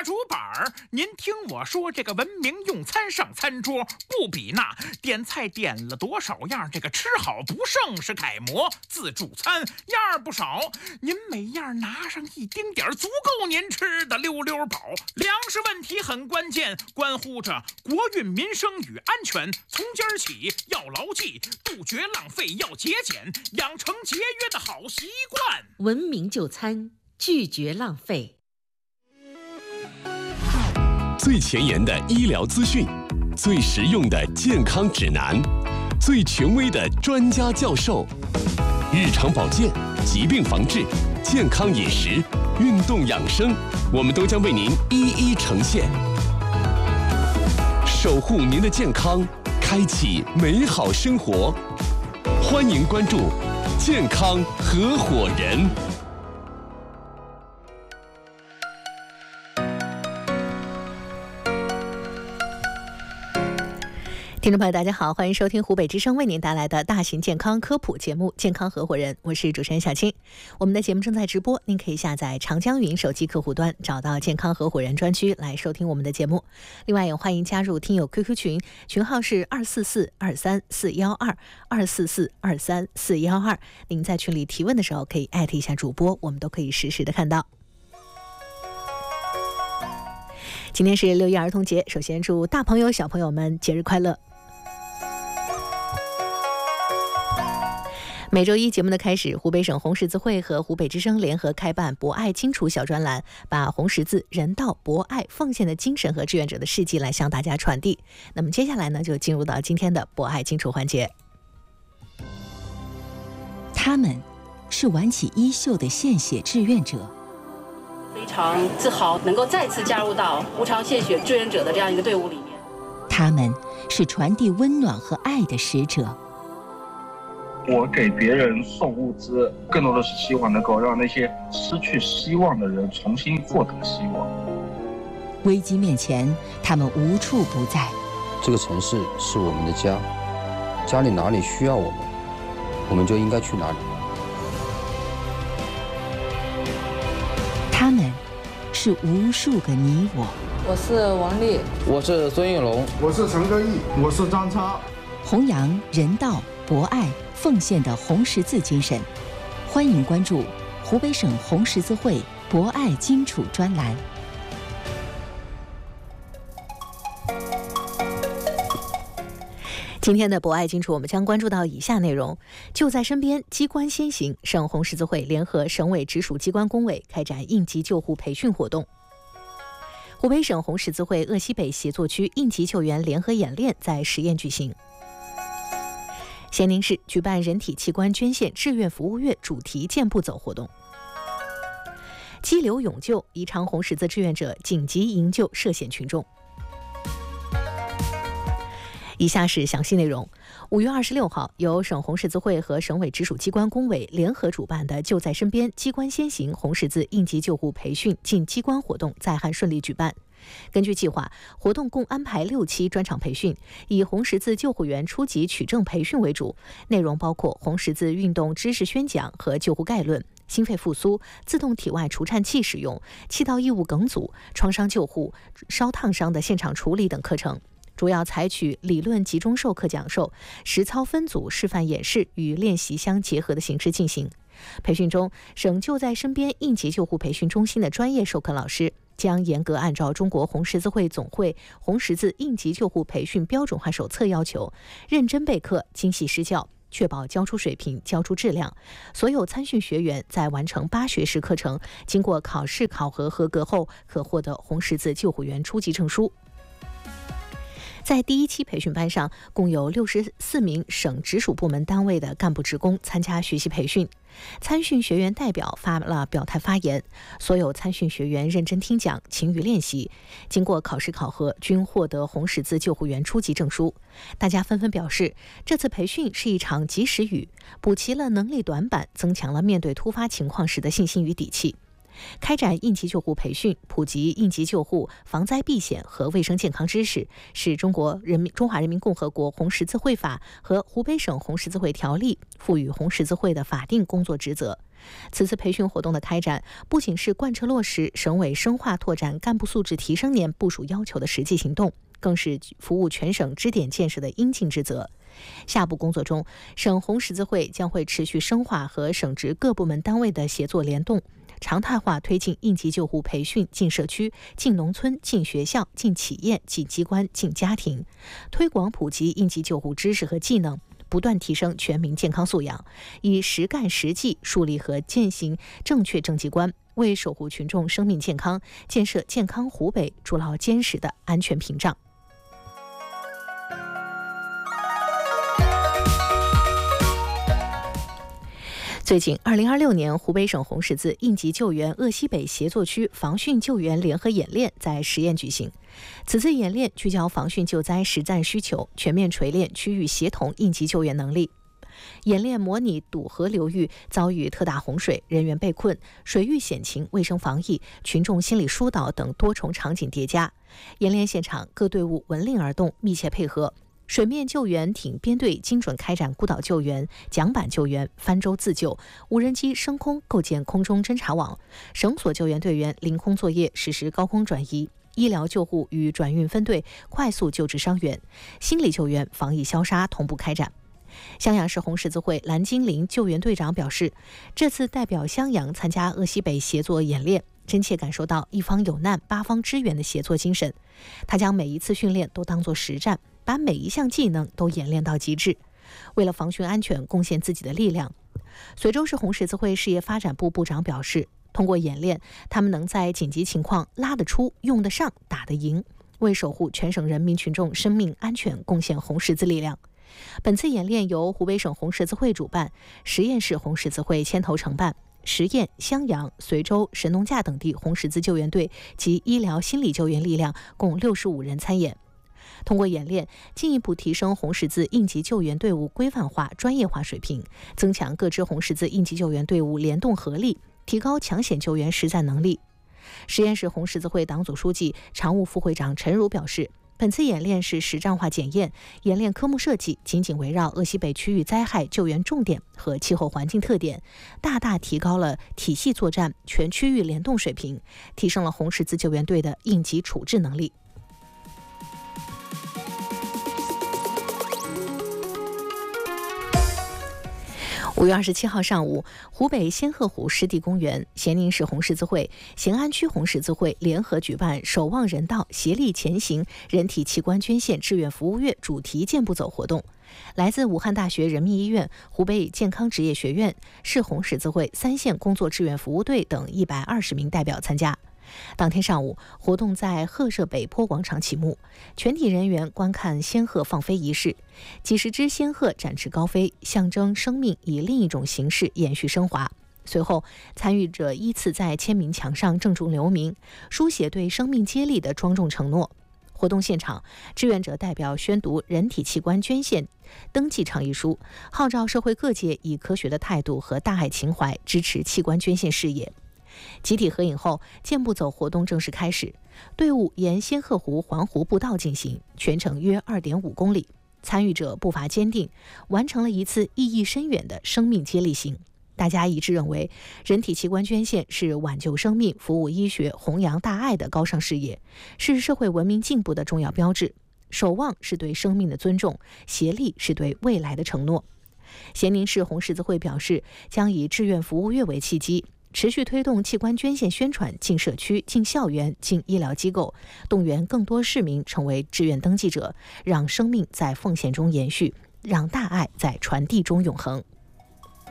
主板儿，您听我说，这个文明用餐上餐桌，不比那点菜点了多少样，这个吃好不剩是楷模。自助餐样儿不少，您每样拿上一丁点儿，足够您吃的溜溜饱。粮食问题很关键，关乎着国运民生与安全。从今儿起要牢记，杜绝浪费，要节俭，养成节约的好习惯。 文明就餐，拒绝浪费。 最前沿的医疗资讯，最实用的健康指南，最权威的专家教授，日常保健、疾病防治、健康饮食、运动养生，我们都将为您一一呈现，守护您的健康，开启美好生活。欢迎关注健康合伙人。 听众朋友大家好，欢迎收听湖北之声为您带来的大型健康科普节目健康合伙人，我是主持人小青。我们的节目正在直播，您可以下载长江云手机客户端，找到健康合伙人专区来收听我们的节目。另外也欢迎加入听友 QQ 群，群号是244-23412，244-23412。您在群里提问的时候可以艾特一下主播，我们都可以实时的看到。今天是6一儿童节，首先祝大朋友小朋友们节日快乐。每周一节目的开始，湖北省红十字会和湖北之声联合开办博爱荆楚小专栏，把红十字人道、博爱、奉献的精神和志愿者的事迹来向大家传递。那么接下来呢，就进入到今天的博爱荆楚环节。 他们是挽起衣袖的献血志愿者， 非常自豪能够再次加入到无偿献血志愿者的这样一个队伍里面。 他们是传递温暖和爱的使者。 我给别人送物资，更多的是希望能够让那些失去希望的人重新获得希望。 危机面前，他们无处不在。 这个城市是我们的家，家里哪里需要我们，我们就应该去哪里。 他们是无数个你我。 我是王丽， 我是孙应龙， 我是陈歌毅，我是张超。 弘扬人道、博爱、奉献的红十字精神，欢迎关注湖北省红十字会博爱荆楚专栏。 今天的博爱荆楚，我们将关注到以下内容：就在身边，机关先行。省红十字会联合省委直属机关工委开展应急救护培训活动。湖北省红十字会鄂西北协作区应急救援联合演练在十堰举行。咸宁市举办人体器官捐献志愿服务月主题健步走活动。激流勇救，宜昌红十字志愿者紧急营救涉险群众。以下是详细内容。5月26号，由省红十字会和省委直属机关工委联合主办的“就在身边，机关先行”红十字应急救护培训进机关活动在汉顺利举办。根据计划，活动共安排6期专场培训，以红十字救护员初级取证培训为主，内容包括红十字运动知识宣讲和救护概论、心肺复苏、自动体外除颤器使用、气道异物梗阻、创伤救护、烧烫伤的现场处理等课程。主要采取理论集中授课讲授、实操分组示范演示与练习相结合的形式进行。培训中，省就在身边应急救护培训中心的专业授课老师将严格按照中国红十字会总会红十字应急救护培训标准化手册要求，认真备课、精细施教，确保教出水平、教出质量。所有参训学员在完成8学时课程，经过考试考核合格后，可获得红十字救护员初级证书。在第1期培训班上，共有64名省直属部门单位的干部职工参加学习培训。参训学员代表发了表态发言，所有参训学员认真听讲、勤于练习，经过考试考核，均获得红十字救护员初级证书。大家纷纷表示，这次培训是一场及时雨，补齐了能力短板，增强了面对突发情况时的信心与底气。开展应急救护培训，普及应急救护、防灾避险和卫生健康知识，是中华人民共和国红十字会法和湖北省红十字会条例赋予红十字会的法定工作职责。 此次培训活动的开展，不仅是贯彻落实省委深化拓展干部素质提升年部署要求的实际行动，更是服务全省支点建设的应尽之责。下步工作中，省红十字会将会持续深化和省直各部门单位的协作联动，常态化推进应急救护培训进社区、进农村、进学校、进企业、进机关、进家庭，推广普及应急救护知识和技能，不断提升全民健康素养，以实干实际树立和践行正确政绩观，为守护群众生命健康、建设健康湖北筑牢坚实的安全屏障。最近，2026年湖北省红十字应急救援鄂西北协作区防汛救援联合演练在十堰举行。此次演练聚焦防汛救灾实战需求，全面锤炼区域协同应急救援能力。演练模拟堵河流域遭遇特大洪水、人员被困、水域险情、卫生防疫、群众心理疏导等多重场景叠加。演练现场各队伍闻令而动，密切配合。水面救援艇编队精准开展孤岛救援、桨板救援、帆舟自救，无人机升空构建空中侦察网，绳索救援队员凌空作业实施高空转移，医疗救护与转运分队快速救治伤员，心理救援、防疫消杀同步开展。襄阳市红十字会蓝精灵救援队长表示，这次代表襄阳参加鄂西北协作演练，真切感受到一方有难八方支援的协作精神。他将每一次训练都当作实战，把每一项技能都演练到极致，为了防汛安全贡献自己的力量。随州市红十字会事业发展部部长表示，通过演练，他们能在紧急情况拉得出、用得上、打得赢，为守护全省人民群众生命安全贡献红十字力量。本次演练由湖北省红十字会主办，十堰市红十字会牵头承办，十堰、襄阳、随州、神农架等地红十字救援队及医疗心理救援力量共65人参演。通过演练，进一步提升红十字应急救援队伍规范化、专业化水平，增强各支红十字应急救援队伍联动合力，提高抢险救援实战能力。十堰市红十字会党组书记、常务副会长陈儒表示，本次演练是实战化检验，演练科目设计紧紧围绕鄂西北区域灾害救援重点和气候环境特点，大大提高了体系作战、全区域联动水平，提升了红十字救援队的应急处置能力。5月27号上午，湖北仙鹤湖湿地公园、咸宁市红十字会、咸安区红十字会联合举办“守望人道，协力前行”人体器官捐献志愿服务月主题健步走活动。来自武汉大学人民医院、湖北健康职业学院、市红十字会3线工作志愿服务队等120名代表参加。当天上午，活动在鹤社北坡广场启幕，全体人员观看仙鹤放飞仪式，几十只仙鹤展翅高飞，象征生命以另一种形式延续升华。随后，参与者依次在签名墙上郑重留名，书写对生命接力的庄重承诺。活动现场，志愿者代表宣读人体器官捐献登记倡议书，号召社会各界以科学的态度和大爱情怀支持器官捐献事业。集体合影后，健步走活动正式开始。队伍沿仙鹤湖环湖步道进行，全程约2.5公里。参与者步伐坚定，完成了一次意义深远的生命接力行。大家一致认为，人体器官捐献是挽救生命、服务医学、弘扬大爱的高尚事业，是社会文明进步的重要标志。守望是对生命的尊重，协力是对未来的承诺。咸宁市红十字会表示，将以志愿服务月为契机，持续推动器官捐献宣传进社区、进校园、进医疗机构，动员更多市民成为志愿登记者，让生命在奉献中延续，让大爱在传递中永恒。